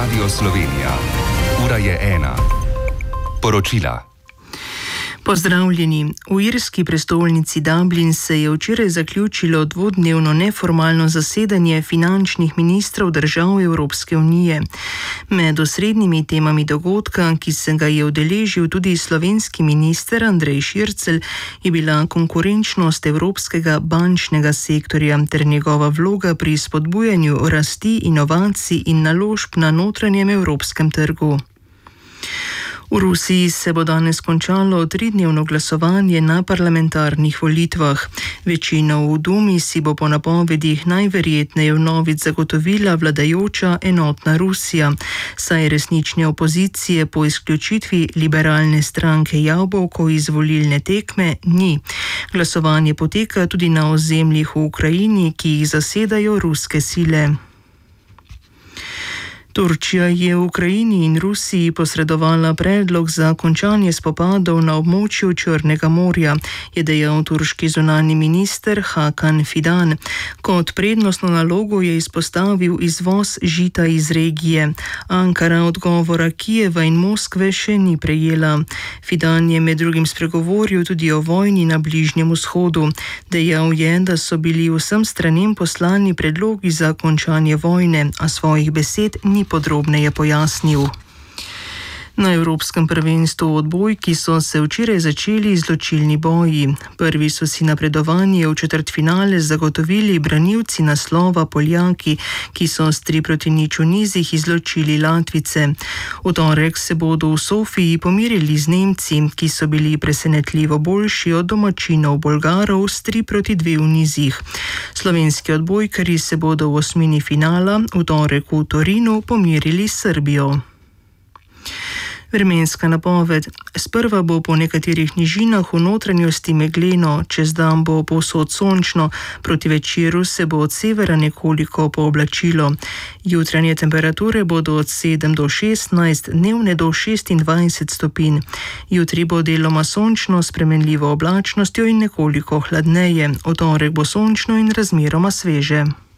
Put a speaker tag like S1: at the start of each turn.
S1: Radio Slovenija. Ura je 1. Poročila.
S2: Pozdravljeni. V irski prestolnici Dublin se je včeraj zaključilo dvodnevno neformalno zasedanje finančnih ministrov držav Evropske unije. Med osrednjimi temami dogodka, ki se ga je udeležil tudi slovenski minister Andrej Šircelj, je bila konkurenčnost evropskega bančnega sektorja ter njegova vloga pri spodbujanju rasti, inovacij in naložb na notranjem evropskem trgu. V Rusiji se bo danes končalo tridnevno glasovanje na parlamentarnih volitvah. Večino v Dumi si bo po napovedih najverjetneje vnovič zagotovila vladajoča enotna Rusija, saj resnične opozicije po izključitvi liberalne stranke Jablko iz volilne tekme ni. Glasovanje poteka tudi na ozemljih v Ukrajini, ki jih zasedajo ruske sile. Turčija je v Ukrajini in Rusiji posredovala predlog za končanje spopadov na območju Črnega morja, je dejal turški zunanji minister Hakan Fidan. Kot prednostno nalogo je izpostavil izvoz žita iz regije. Ankara odgovora Kijeva in Moskve še ni prejela. Fidan je med drugim spregovoril tudi o vojni na Bližnjem vzhodu. Dejal je, da so bili vsem stranem poslani predlogi za končanje vojne, a svojih besed ni podrobneje pojasnil. Na Evropskem prvenstvu v odbojki so se včeraj začeli izločilni boji. Prvi so si napredovanje v četrtfinale zagotovili branilci naslova Poljaki, ki so s 3-0 v nizih izločili Latvice. V torek se bodo v Sofiji pomirili z Nemci, ki so bili presenetljivo boljši od domačinov Bolgarov s 3-2 v nizih. Slovenski odbojkarji se bodo v osmini finala v torek v Torinu pomirili s Srbijo. Vremenska napoved. Sprva bo po nekaterih nižinah v notranjosti megleno, čez dan bo povsod sončno, proti večeru se bo od severa nekoliko pooblačilo. Jutranje temperature bodo od 7 do 16, dnevne do 26 stopinj. Jutri bo deloma sončno s spremenljivo oblačnostjo in nekoliko hladneje. V torek bo sončno in razmeroma sveže.